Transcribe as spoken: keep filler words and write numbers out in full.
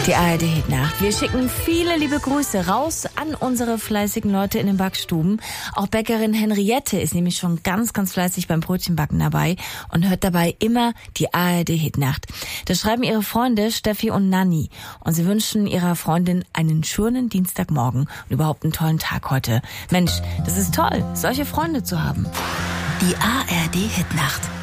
Die A R D-Hitnacht. Wir schicken viele liebe Grüße raus an unsere fleißigen Leute in den Backstuben. Auch Bäckerin Henriette ist nämlich schon ganz, ganz fleißig beim Brötchenbacken dabei und hört dabei immer die A R D-Hitnacht. Das schreiben ihre Freunde Steffi und Nanni. Und sie wünschen ihrer Freundin einen schönen Dienstagmorgen und überhaupt einen tollen Tag heute. Mensch, das ist toll, solche Freunde zu haben. Die A R D-Hitnacht.